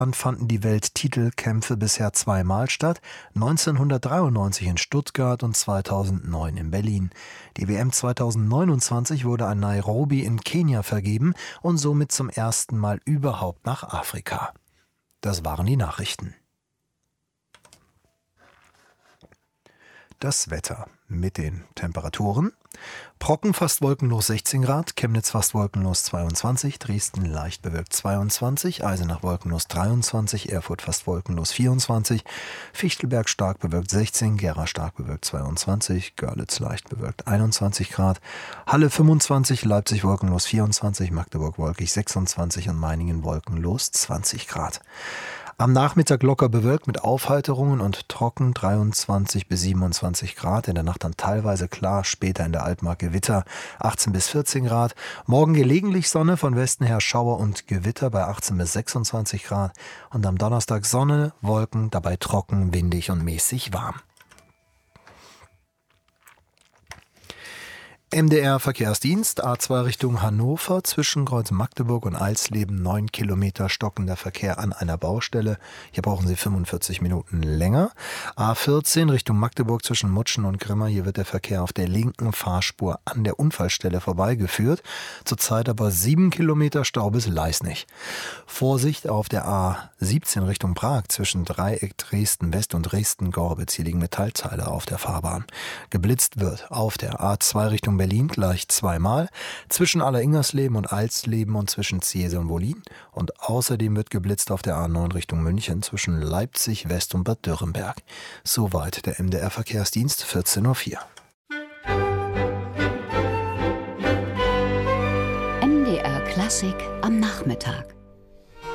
fanden die Welttitelkämpfe bisher zweimal statt, 1993 in Stuttgart und 2009 in Berlin. Die WM 2029 wurde an Nairobi in Kenia vergeben und somit zum ersten Mal überhaupt nach Afrika. Das waren die Nachrichten. Das Wetter mit den Temperaturen. Brocken fast wolkenlos 16 Grad, Chemnitz fast wolkenlos 22, Dresden leicht bewölkt 22, Eisenach wolkenlos 23, Erfurt fast wolkenlos 24, Fichtelberg stark bewölkt 16, Gera stark bewölkt 22, Görlitz leicht bewölkt 21 Grad, Halle 25, Leipzig wolkenlos 24, Magdeburg wolkig 26 und Meiningen wolkenlos 20 Grad. Am Nachmittag locker bewölkt mit Aufheiterungen und trocken 23 bis 27 Grad. In der Nacht dann teilweise klar, später in der Altmark Gewitter 18 bis 14 Grad. Morgen gelegentlich Sonne, von Westen her Schauer und Gewitter bei 18 bis 26 Grad. Und am Donnerstag Sonne, Wolken, dabei trocken, windig und mäßig warm. MDR Verkehrsdienst, A2 Richtung Hannover, zwischen Kreuz Magdeburg und Alsleben 9 Kilometer stockender Verkehr an einer Baustelle. Hier brauchen Sie 45 Minuten länger. A14 Richtung Magdeburg zwischen Mutschen und Grimma, hier wird der Verkehr auf der linken Fahrspur an der Unfallstelle vorbeigeführt. Zurzeit aber 7 Kilometer Stau bis Leisnig. Vorsicht auf der A17 Richtung Prag zwischen Dreieck Dresden West und Dresden-Gorbitz. Hier liegen Metallteile auf der Fahrbahn. Geblitzt wird auf der A2 Richtung Berlin gleich zweimal, zwischen Alleringersleben und Alsleben und zwischen Ziese und Wollin. Und außerdem wird geblitzt auf der A9 Richtung München zwischen Leipzig West und Bad Dürrenberg. Soweit der MDR Verkehrsdienst, 14:04 Uhr. MDR Klassik am Nachmittag.